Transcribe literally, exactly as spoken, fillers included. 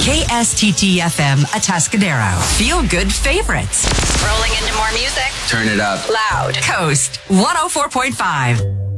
K S T T F M Atascadero. Feel good favorites. Rolling into more music. Turn it up. Loud. Coast one oh four point five.